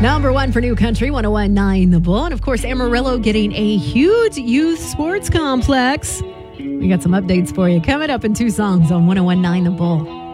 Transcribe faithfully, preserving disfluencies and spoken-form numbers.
Number one for New Country, one oh one point nine The Bull. And of course, Amarillo getting a huge youth sports complex. We got some updates for you coming up in two songs on one oh one point nine The Bull.